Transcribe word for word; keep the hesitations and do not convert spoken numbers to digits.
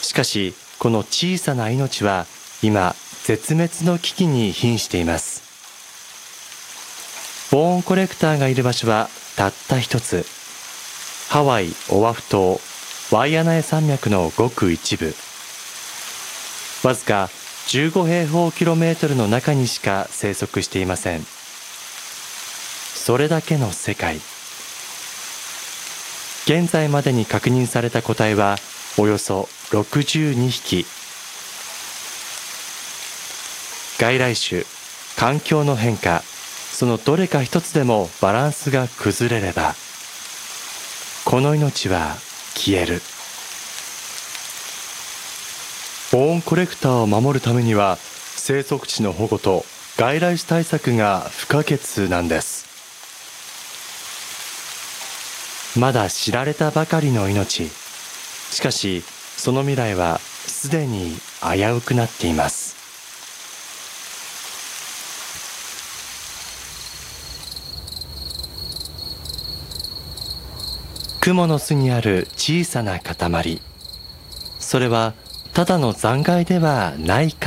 しかしこの小さな命は今絶滅の危機に瀕しています。ボーンコレクターがいる場所はたった一つ、ハワイ・オアフ島ワイアナエ山脈のごく一部、わずかじゅうご平方キロメートルの中にしか生息していません。それだけの世界。現在までに確認された個体はおよそろくじゅうにひき。外来種、環境の変化、そのどれか一つでもバランスが崩れれば、この命は消える。ボーンコレクターを守るためには、生息地の保護と外来種対策が不可欠なんです。まだ知られたばかりの命。しかし、その未来はすでに危うくなっています。雲の巣にある小さな塊。それはただの残骸ではないか